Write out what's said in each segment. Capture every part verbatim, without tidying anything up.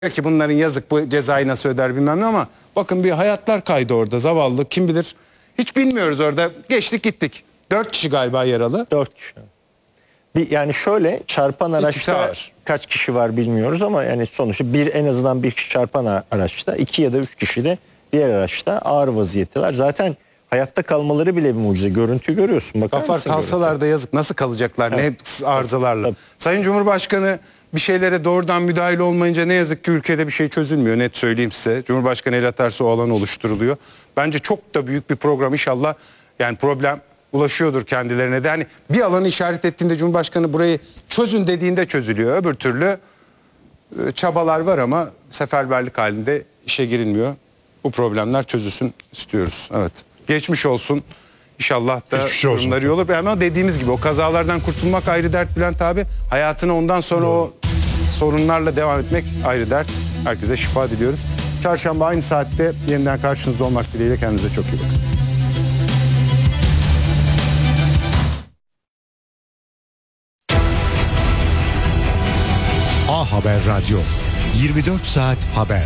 Belki bunların yazık bu cezayı nasıl öder bilmem ne ama bakın bir hayatlar kaydı orada, zavallı kim bilir. Hiç bilmiyoruz, orada geçtik gittik. Dört kişi galiba yaralı. Dört kişi. Bir, yani şöyle çarpan araçta ağır. kaç kişi var bilmiyoruz ama yani sonuçta bir en azından bir kişi çarpan araçta, iki ya da üç kişi de diğer araçta ağır vaziyetteler. Zaten hayatta kalmaları bile bir mucize. Görüntüyü görüyorsun. Bakar Kafar mısın kalsalar görüntü? da yazık, nasıl kalacaklar, Evet. ne arızalarla. Tabii. Sayın Cumhurbaşkanı bir şeylere doğrudan müdahil olmayınca ne yazık ki ülkede bir şey çözülmüyor, net söyleyeyim size. Cumhurbaşkanı el atarsa o alan oluşturuluyor. Bence çok da büyük bir program, inşallah yani problem ulaşıyordur kendilerine de. Hani bir alanı işaret ettiğinde Cumhurbaşkanı burayı çözün dediğinde çözülüyor. Öbür türlü çabalar var ama seferberlik halinde işe girilmiyor. Bu problemler çözülsün istiyoruz. Evet. Geçmiş olsun. İnşallah da durumları iyi olur. Ama dediğimiz gibi o kazalardan kurtulmak ayrı dert Bülent abi. Hayatına ondan sonra o sorunlarla devam etmek ayrı dert. Herkese şifa diliyoruz. Çarşamba aynı saatte yeniden karşınızda olmak dileğiyle, kendinize çok iyi bakın. A Haber Radyo, yirmi dört saat haber.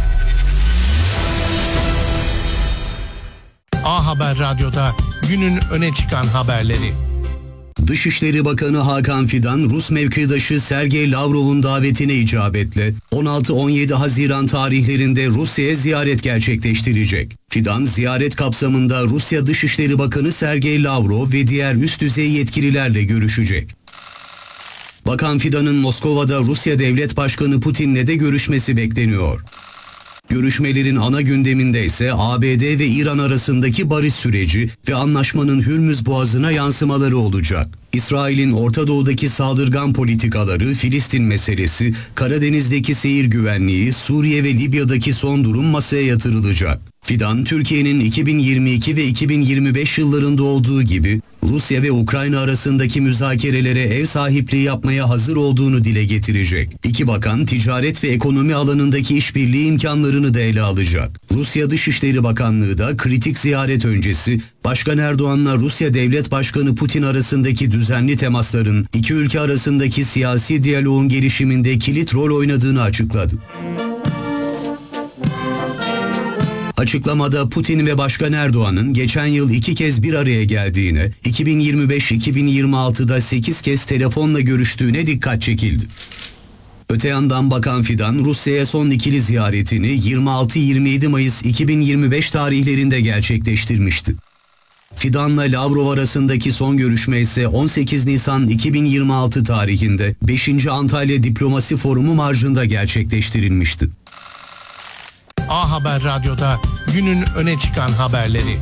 A Haber Radyo'da günün öne çıkan haberleri. Dışişleri Bakanı Hakan Fidan, Rus mevkidaşı Sergey Lavrov'un davetine icabetle on altı on yedi Haziran tarihlerinde Rusya'ya ziyaret gerçekleştirecek. Fidan, ziyaret kapsamında Rusya Dışişleri Bakanı Sergey Lavrov ve diğer üst düzey yetkililerle görüşecek. Bakan Fidan'ın Moskova'da Rusya Devlet Başkanı Putin'le de görüşmesi bekleniyor. Görüşmelerin ana gündeminde ise A B D ve İran arasındaki barış süreci ve anlaşmanın Hürmüz Boğazı'na yansımaları olacak. İsrail'in Orta Doğu'daki saldırgan politikaları, Filistin meselesi, Karadeniz'deki seyir güvenliği, Suriye ve Libya'daki son durum masaya yatırılacak. Fidan, Türkiye'nin iki bin yirmi iki ve iki bin yirmi beş yıllarında olduğu gibi Rusya ve Ukrayna arasındaki müzakerelere ev sahipliği yapmaya hazır olduğunu dile getirecek. İki bakan ticaret ve ekonomi alanındaki işbirliği imkanlarını da ele alacak. Rusya Dışişleri Bakanlığı da kritik ziyaret öncesi Başkan Erdoğan'la Rusya Devlet Başkanı Putin arasındaki düzenli temasların iki ülke arasındaki siyasi diyaloğun gelişiminde kilit rol oynadığını açıkladı. Açıklamada Putin ve Başkan Erdoğan'ın geçen yıl iki kez bir araya geldiğine, iki bin yirmi beş iki bin yirmi altıda sekiz kez telefonla görüştüğüne dikkat çekildi. Öte yandan Bakan Fidan, Rusya'ya son ikili ziyaretini yirmi altı yirmi yedi Mayıs iki bin yirmi beş tarihlerinde gerçekleştirmişti. Fidan'la Lavrov arasındaki son görüşme ise on sekiz Nisan iki bin yirmi altı tarihinde beşinci Antalya Diplomasi Forumu marjında gerçekleştirilmişti. A Haber Radyo'da günün öne çıkan haberleri.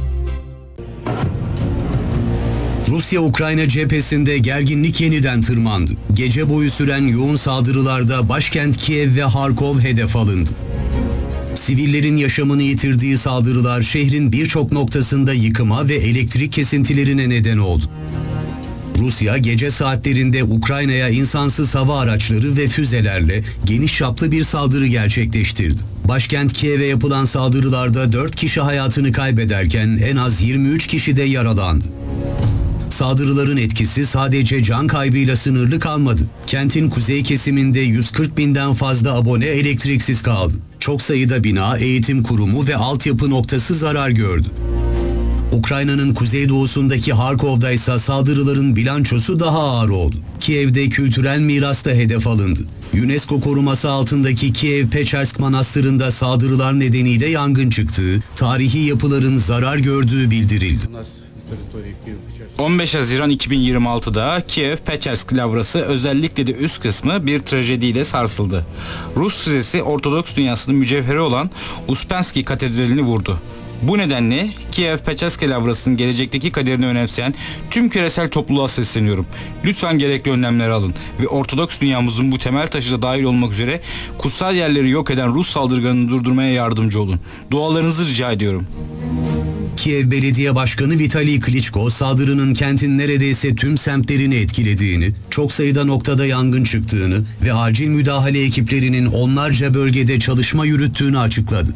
Rusya-Ukrayna cephesinde gerginlik yeniden tırmandı. Gece boyu süren yoğun saldırılarda başkent Kiev ve Harkov hedef alındı. Sivillerin yaşamını yitirdiği saldırılar şehrin birçok noktasında yıkıma ve elektrik kesintilerine neden oldu. Rusya gece saatlerinde Ukrayna'ya insansız hava araçları ve füzelerle geniş çaplı bir saldırı gerçekleştirdi. Başkent Kiev'e yapılan saldırılarda dört kişi hayatını kaybederken en az yirmi üç kişi de yaralandı. Saldırıların etkisi sadece can kaybıyla sınırlı kalmadı. Kentin kuzey kesiminde yüz kırk binden fazla abone elektriksiz kaldı. Çok sayıda bina, eğitim kurumu ve altyapı noktası zarar gördü. Ukrayna'nın kuzeydoğusundaki Harkov'da ise saldırıların bilançosu daha ağır oldu. Kiev'de kültürel miras da hedef alındı. UNESCO koruması altındaki Kiev-Pechersk Manastırı'nda saldırılar nedeniyle yangın çıktığı, tarihi yapıların zarar gördüğü bildirildi. on beş Haziran iki bin yirmi altıda Kiev-Pechersk lavrası özellikle de üst kısmı bir trajediyle sarsıldı. Rus füzesi Ortodoks dünyasının mücevheri olan Uspensky Katedrali'ni vurdu. Bu nedenle Kiev-Pechersk lavrasının gelecekteki kaderini önemseyen tüm küresel topluluğa sesleniyorum. Lütfen gerekli önlemleri alın ve Ortodoks dünyamızın bu temel taşı da dahil olmak üzere kutsal yerleri yok eden Rus saldırganını durdurmaya yardımcı olun. Dualarınızı rica ediyorum. Kiev Belediye Başkanı Vitali Klitschko, saldırının kentin neredeyse tüm semtlerini etkilediğini, çok sayıda noktada yangın çıktığını ve acil müdahale ekiplerinin onlarca bölgede çalışma yürüttüğünü açıkladı.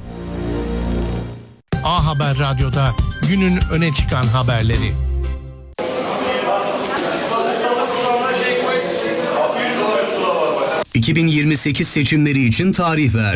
A Haber Radyo'da günün öne çıkan haberleri. iki bin yirmi sekiz seçimleri için tarih verdi.